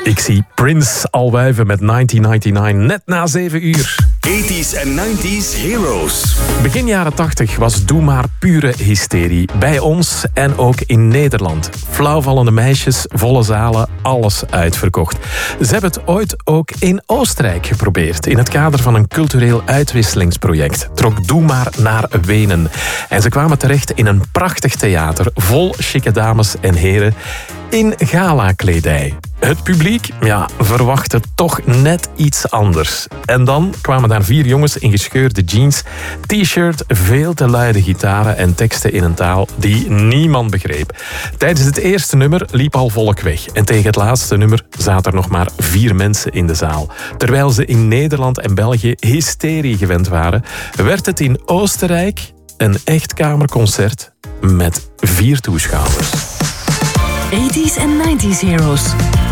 Ik zie Prince al wuiven met 1999 net na 7 uur. 80s en 90s Heroes. Begin jaren 80 was Doe maar pure hysterie. Bij ons en ook in Nederland. Flauwvallende meisjes, volle zalen, alles uitverkocht. Ze hebben het ooit ook in Oostenrijk geprobeerd. In het kader van een cultureel uitwisselingsproject trok Doe maar naar Wenen. En ze kwamen terecht in een prachtig theater vol chique dames en heren in gala-kledij. Het publiek, verwachtte toch net iets anders. En dan kwamen daar 4 jongens in gescheurde jeans, t-shirt, veel te luide gitaren en teksten in een taal die niemand begreep. Tijdens het eerste nummer liep al volk weg. En tegen het laatste nummer zaten er nog maar 4 mensen in de zaal. Terwijl ze in Nederland en België hysterie gewend waren, werd het in Oostenrijk een echt kamerconcert met 4 toeschouwers. 80s en 90s Heroes.